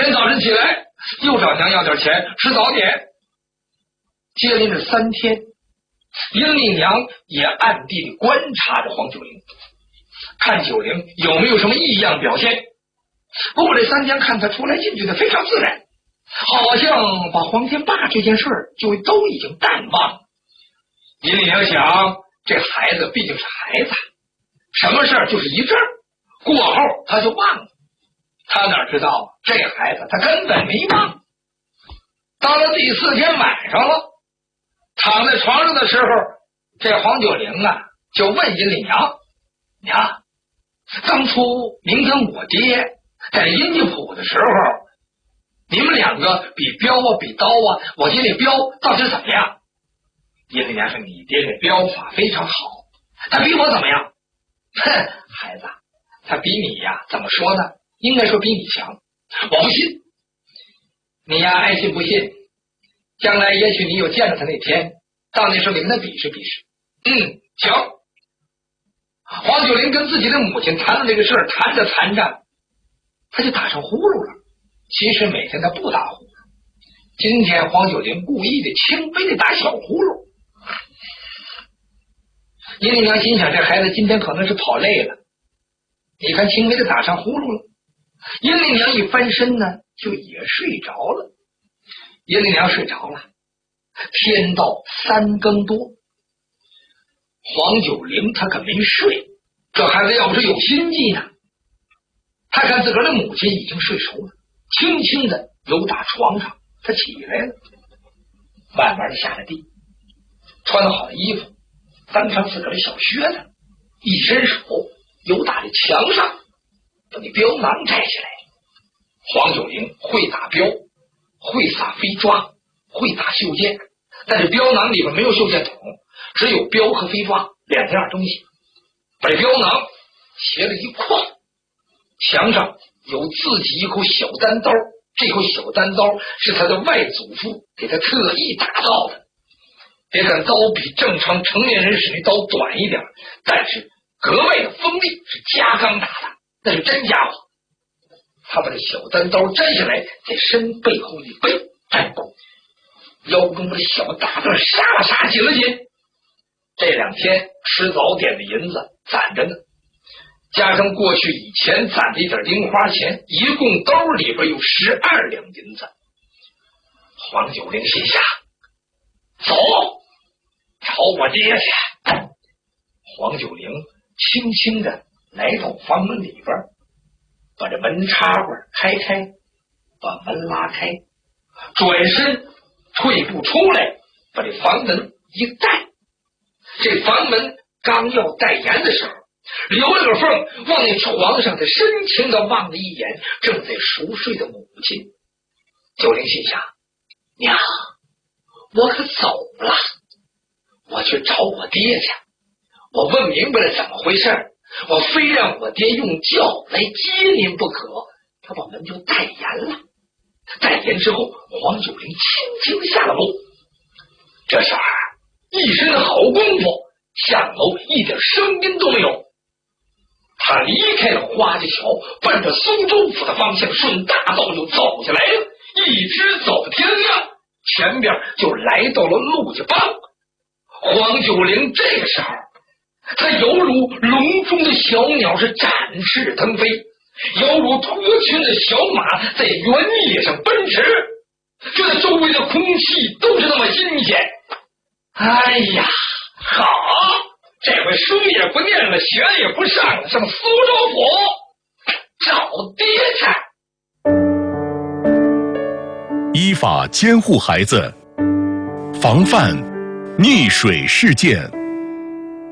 天早晨起来又找娘要点钱吃早点。接连着3天，英丽娘也暗地里观察着黄九龄，看九龄有没有什么异样表现。不过这3天看他出来进去的非常自然，好像把黄天霸这件事就都已经淡忘了。殷丽娘想，这孩子毕竟是孩子，什么事就是一阵儿，过后他就忘了。他哪知道这孩子他根本没忘。到了第4天晚上了，躺在床上的时候，这黄九龄就问殷丽娘：“娘，当初您跟我爹在阴地府的时候，你们2个比镖比刀我爹那镖到底怎么样？”殷丽娘说：“你爹这镖法非常好，他比我怎么样？”哼，孩子，他比你怎么说呢？应该说比你强。我不信，你爱信不信，将来也许你有见到他那天，到那时候你跟他比试比试。行。黄九龄跟自己的母亲谈了这个事儿，谈着谈着他就打上呼噜了。其实每天他不打呼噜，今天黄九龄故意的轻微的打小呼噜。殷丽娘心想，这孩子今天可能是跑累了，你看轻微的打上呼噜了。殷丽娘一翻身呢，就也睡着了。殷丽娘睡着了，天到3更多，黄九龄他可没睡。这孩子要不是有心计呢，他看自个儿的母亲已经睡熟了，轻轻的由打床上他起来了，慢慢的下了地，穿好了衣服，当上自个儿的小靴子，一伸手由打在墙上把那镖囊摘下来。黄九龄会打镖，会撒飞抓，会打袖箭，但是镖囊里边没有袖箭筒，只有镖和飞抓2样东西。把这镖囊斜了一框，墙上有自己一口小单刀，这口小单刀是他的外祖父给他特意打造的。别看刀比正常成年人使那刀短一点，但是格外的锋利，是加钢打的，那是真家伙。他把这小单刀摘下来，在身背后一背，腰中把这小大段杀了杀，紧了紧。这2天吃早点的银子攒着呢，加上过去以前攒的一点零花钱，一共兜里边有12两银子。黄九龄心想，走，找我爹去。黄九龄轻轻的来到房门里边，把这门插管开，把门拉开，转身退步出来，把这房门一带。这房门刚要带严的时候，留了个缝，往那床上他深情的望了一眼正在熟睡的母亲。九龄心想，娘，我可走了，我去找我爹去。我问明白了怎么回事，我非让我爹用轿来接您不可。他把门就带严了。带严之后，黄九龄轻轻下了楼。这时候一身的好功夫，下楼一点声音都没有。他离开了花家桥，奔着苏州府的方向顺大道就走下来了，一直走到天亮，前边就来到了陆家浜。黄九龄这个时候，他犹如笼中的小鸟，是展翅腾飞，犹如脱群的小马在原野上奔驰，觉得周围的空气都是那么新鲜。哎呀，好，这回书也不念了，学也不上了，上苏州府找爹去。 依法监护孩子，防范溺水事件。